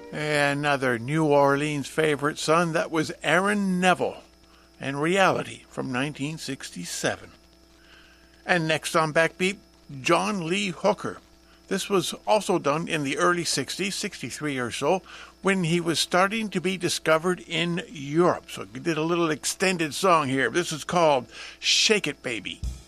Another New Orleans favorite son, that was Aaron Neville, and Reality from 1967. And next on Backbeat, John Lee Hooker. This was also done in the early 60s, 63 or so, when he was starting to be discovered in Europe. So he did a little extended song here. This is called Shake It Baby.